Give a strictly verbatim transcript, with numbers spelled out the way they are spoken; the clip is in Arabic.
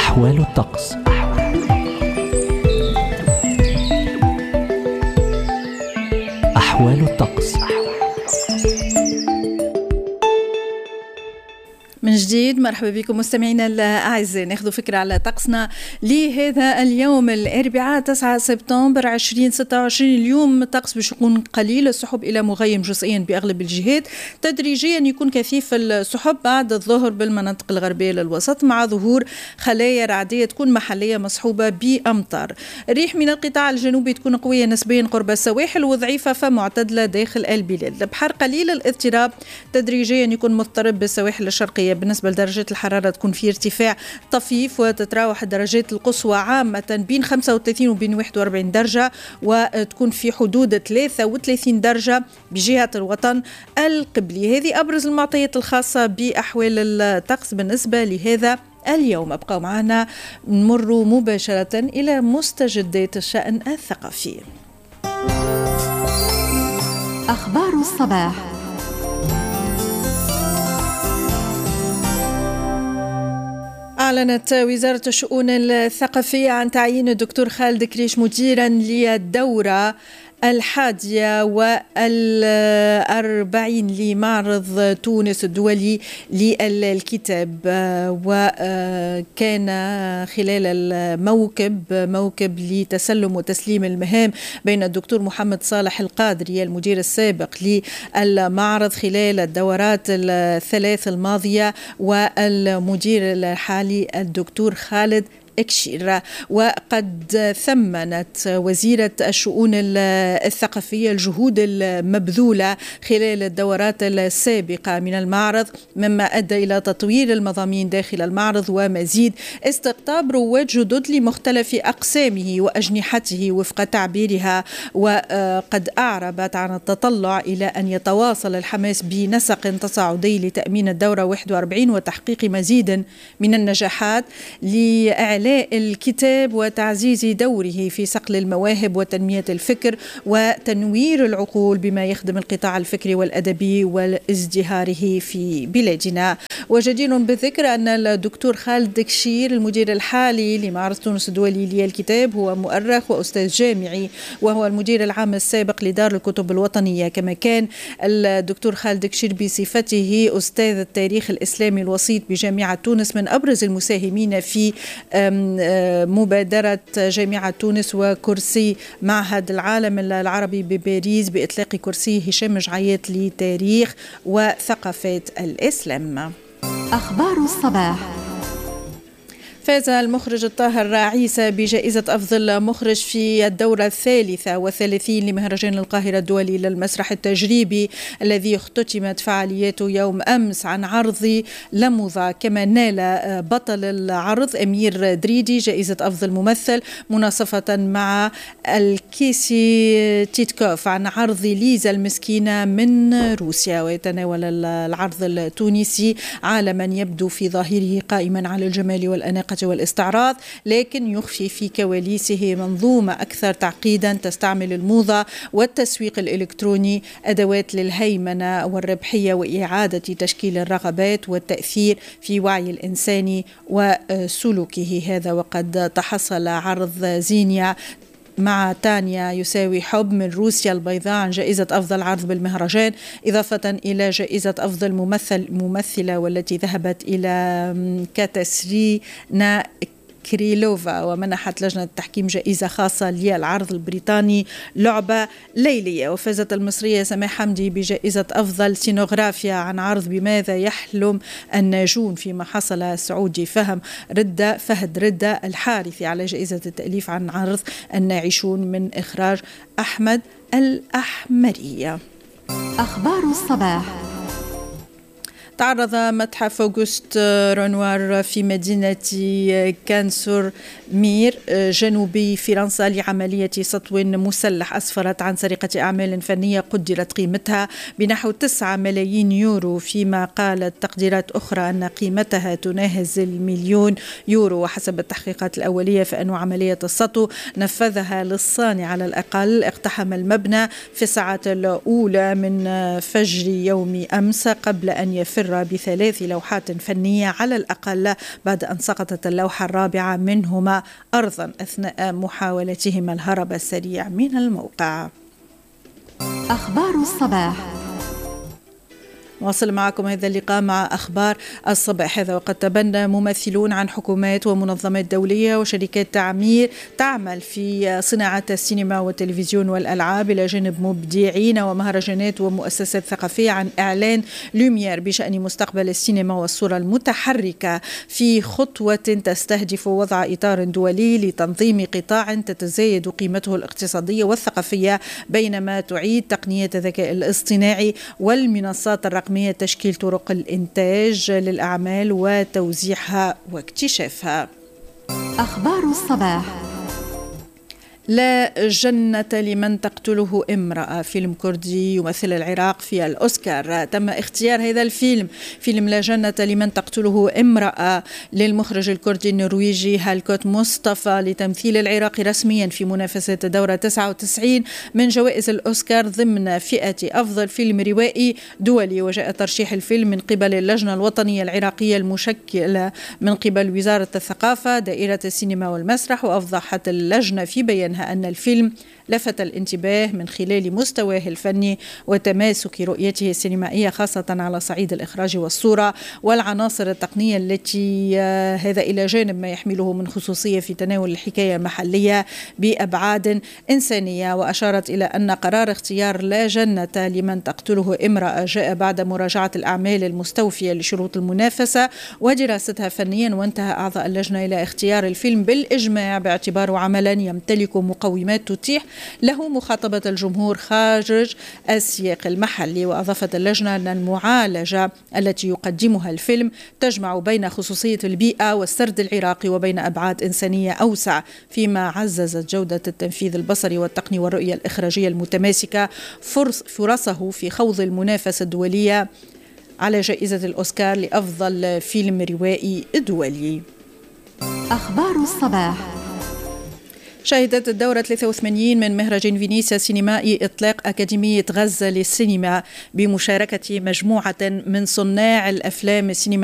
أحوال الطقس. أحوال الطقس من جديد. مرحبا بكم مستمعينا الأعزاء. ناخذ فكرة على طقسنا لهذا اليوم الأربعاء تسعة سبتمبر ألفين وستة وعشرين. اليوم الطقس باش يكون قليل السحب إلى مغيم جزئيا بأغلب الجهات، تدريجيا يكون كثيف السحب بعد الظهر بالمناطق الغربية للوسط مع ظهور خلايا رعدية تكون محلية مصحوبة بأمطار. الريح من القطاع الجنوبي تكون قوية نسبيا قرب السواحل وضعيفة فمعتدلة داخل البلاد. البحر قليل الاضطراب، تدريجيا يكون مضطرب بالسواحل الشرقية. بالنسبة لدرجة الحرارة تكون في ارتفاع طفيف وتتراوح الدرجات القصوى عامة بين خمسة وثلاثين وبين واحد وأربعين درجة، وتكون في حدود ثلاثة وثلاثين درجة بجهة الوطن القبلي. هذه أبرز المعطيات الخاصة بأحوال الطقس بالنسبة لهذا اليوم. أبقوا معنا نمر مباشرة إلى مستجدات الشأن الثقافي. أخبار الصباح. أعلنت وزارة الشؤون الثقافية عن تعيين الدكتور خالد كريش مديرا للدورة الحادية والأربعين لمعرض تونس الدولي للكتاب، وكان خلال الموكب موكب لتسلم وتسليم المهام بين الدكتور محمد صالح القادري المدير السابق للمعرض خلال الدورات الثلاث الماضية والمدير الحالي الدكتور خالد إكشير. وقد ثمنت وزيرة الشؤون الثقافية الجهود المبذولة خلال الدورات السابقة من المعرض، مما أدى إلى تطوير المضامين داخل المعرض ومزيد استقطاب رواد جدد لمختلف أقسامه وأجنحته وفق تعبيرها. وقد أعربت عن التطلع إلى أن يتواصل الحماس بنسق تصاعدي لتأمين الدورة واحد وأربعين وتحقيق مزيد من النجاحات لإعلان الكتاب وتعزيز دوره في صقل المواهب وتنمية الفكر وتنوير العقول بما يخدم القطاع الفكري والأدبي وازدهاره في بلادنا. وجدير بالذكر أن الدكتور خالد كشير المدير الحالي لمعرض تونس الدولي للكتاب هو مؤرخ وأستاذ جامعي، وهو المدير العام السابق لدار الكتب الوطنية. كما كان الدكتور خالد كشير بصفته أستاذ التاريخ الإسلامي الوسيط بجامعة تونس من أبرز المساهمين في مبادرة جامعة تونس وكرسي معهد العالم العربي بباريس بإطلاق كرسي هشام جعيات لتاريخ وثقافات الإسلام. أخبار الصباح. فاز المخرج الطاهر عيسى بجائزة أفضل مخرج في الدورة الثالثة والثلاثين لمهرجان القاهرة الدولي للمسرح التجريبي الذي اختتمت فعالياته يوم أمس عن عرض لمضة. كما نال بطل العرض أمير دريدي جائزة أفضل ممثل مناصفة مع الكيسي تيتكوف عن عرض ليزا المسكينة من روسيا. ويتناول العرض التونسي عالما يبدو في ظاهره قائما على الجمال والأناقة والاستعراض، لكن يخفي في كواليسه منظومة أكثر تعقيدا تستعمل الموضة والتسويق الإلكتروني أدوات للهيمنة والربحية وإعادة تشكيل الرغبات والتأثير في وعي الإنسان وسلوكه. هذا وقد تحصل عرض زينيا مع تانيا يساوي حب من روسيا البيضاء عن جائزة أفضل عرض بالمهرجان، إضافة إلى جائزة أفضل ممثل ممثلة والتي ذهبت إلى كاتسرينا كريلوفا. ومنحت لجنة التحكيم جائزة خاصة للعرض البريطاني لعبة ليلية. وفازت المصرية سماح حمدي بجائزة أفضل سينوغرافيا عن عرض بماذا يحلم الناجون، فيما حصل السعودي فهم ردة فهد ردة الحارثي على جائزة التأليف عن عرض الناعشون من إخراج أحمد الأحمرية. أخبار الصباح. تعرض متحف أوغست رونوار في مدينة كانسور مير جنوبي فرنسا لعملية سطو مسلح أسفرت عن سرقة أعمال فنية قدرت قيمتها بنحو تسعة ملايين يورو، فيما قالت تقديرات أخرى أن قيمتها تناهز المليون يورو. وحسب التحقيقات الأولية فإن عملية السطو نفذها للصانع على الأقل اقتحم المبنى في الساعات الأولى من فجر يوم أمس قبل أن يفر فاز بثلاث لوحات فنية على الأقل بعد أن سقطت اللوحة الرابعة منهما أرضا أثناء محاولتهما الهرب السريع من الموقع. أخبار الصباح. واصل معكم هذا اللقاء مع أخبار الصباح. هذا وقد تبنى ممثلون عن حكومات ومنظمات دولية وشركات تعمير تعمل في صناعة السينما والتلفزيون والألعاب إلى جانب مبدعين ومهرجانات ومؤسسات ثقافية عن إعلان لوميير بشأن مستقبل السينما والصورة المتحركة في خطوة تستهدف وضع إطار دولي لتنظيم قطاع تتزايد قيمته الاقتصادية والثقافية بينما تعيد تقنية الذكاء الاصطناعي والمنصات الرقمية تشكيل طرق الإنتاج للأعمال وتوزيعها واكتشافها. أخبار الصباح. لا جنة لمن تقتله امرأة، فيلم كردي يمثل العراق في الأوسكار. تم اختيار هذا الفيلم فيلم لا جنة لمن تقتله امرأة للمخرج الكردي النرويجي هالكوت مصطفى لتمثيل العراق رسميا في منافسة دورة تسعة وتسعين من جوائز الأوسكار ضمن فئة أفضل فيلم روائي دولي. وجاء ترشيح الفيلم من قبل اللجنة الوطنية العراقية المشكلة من قبل وزارة الثقافة دائرة السينما والمسرح. وأوضحت اللجنة في بيانها أن الفيلم لفت الانتباه من خلال مستواه الفني وتماسك رؤيته السينمائية خاصة على صعيد الإخراج والصورة والعناصر التقنية التي هذا إلى جانب ما يحمله من خصوصية في تناول الحكاية محلية بأبعاد إنسانية. وأشارت إلى أن قرار اختيار لا جنة لمن تقتله امرأة جاء بعد مراجعة الأعمال المستوفية لشروط المنافسة ودراستها فنيا. وانتهى أعضاء اللجنة إلى اختيار الفيلم بالإجماع باعتباره عملا يمتلك مقومات تتيح له مخاطبة الجمهور خارج السياق المحلي. وأضافت اللجنة أن المعالجة التي يقدمها الفيلم تجمع بين خصوصية البيئة والسرد العراقي وبين أبعاد إنسانية أوسع فيما عززت جودة التنفيذ البصري والتقني والرؤية الإخراجية المتماسكة فرصه في خوض المنافسة الدولية على جائزة الأوسكار لأفضل فيلم روائي دولي. أخبار الصباح. شهدت الدورة ثلاثة وثمانين من مهرجان فينيسيا السينمائي إطلاق أكاديمية غزة للسينما بمشاركة مجموعة من صناع الأفلام السينمائية